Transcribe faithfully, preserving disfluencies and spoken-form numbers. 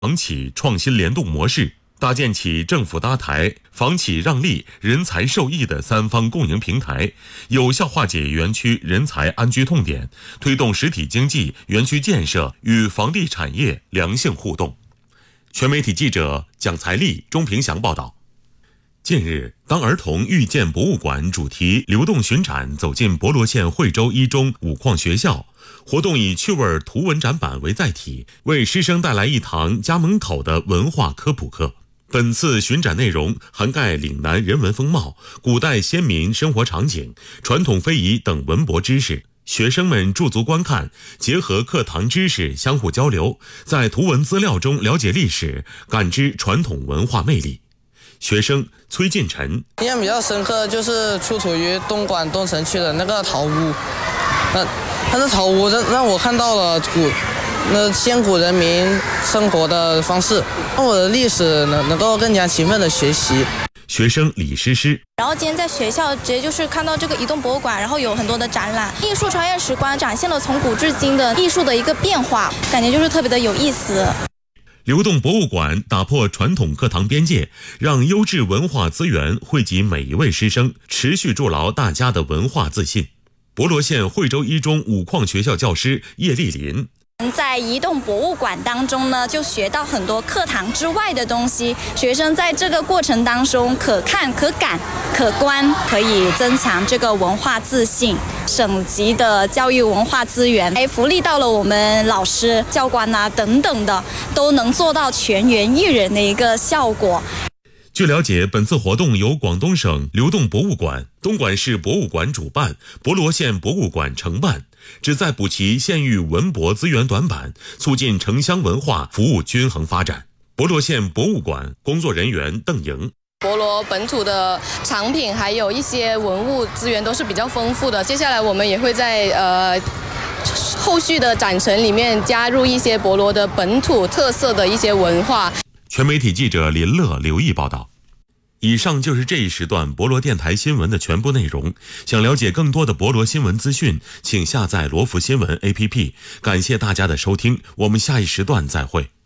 房企创新联动模式，搭建起政府搭台、房企让利、人才受益的三方共赢平台，有效化解园区人才安居痛点，推动实体经济、园区建设与房地产业良性互动。全媒体记者蒋才丽、钟平祥报道。近日，当儿童遇见博物馆主题流动巡展走进博罗县惠州一中五矿学校，活动以趣味图文展板为载体，为师生带来一堂家门口的文化科普课。本次巡展内容涵盖岭南人文风貌、古代先民生活场景、传统非遗等文博知识。学生们驻足观看，结合课堂知识相互交流，在图文资料中了解历史，感知传统文化魅力。学生崔进晨印象比较深刻的就是出土于东莞东城区的那个陶屋，那它的陶屋让让我看到了古那先古人民生活的方式，让我的历史能能够更加勤奋的学习。 学生李诗诗， 然后今天在学校直接就是看到这个移动博物馆，然后有很多的展览，艺术穿越时光，展现了从古至今的艺术的一个变化，感觉就是特别的有意思。 流动博物馆打破传统课堂边界，让优质文化资源惠及每一位师生，持续筑牢大家的文化自信。博罗县惠州一中五矿学校教师叶丽林， 在移动博物馆当中呢，就学到很多课堂之外的东西。学生在这个过程当中可看、可感、可观，可以增强这个文化自信。省级的教育文化资源，哎，福利到了我们老师、教官啊等等的，都能做到全员育人的一个效果。 据了解，本次活动由广东省流动博物馆、东莞市博物馆主办，博罗县博物馆承办，旨在补齐县域文博资源短板，促进城乡文化服务均衡发展。博罗县博物馆工作人员邓莹， 博罗本土的产品还有一些文物资源都是比较丰富的，接下来我们也会在呃后续的展陈里面加入一些博罗的本土特色的一些文化。 全媒体记者林乐、刘毅报道。以上就是这一时段博罗电台新闻的全部内容。想了解更多的博罗新闻资讯，请下载罗福新闻 A P P。感谢大家的收听，我们下一时段再会。